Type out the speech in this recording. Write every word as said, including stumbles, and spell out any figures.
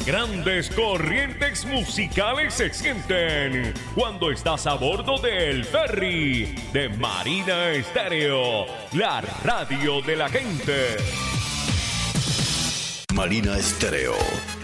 grandes corrientes musicales se sienten cuando estás a bordo del ferry de Marina Estéreo, la radio de la gente. Marina Estéreo.